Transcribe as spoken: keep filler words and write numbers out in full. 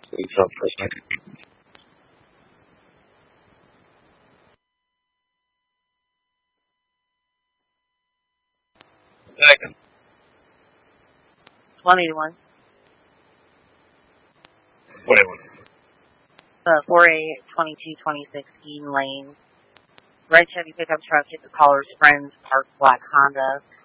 Please hold for a second. Second. twenty-one. twenty-one. Uh, four A twenty-two twenty-six Eden Lane. Red Chevy pickup truck hit the caller's friend's parked black Honda.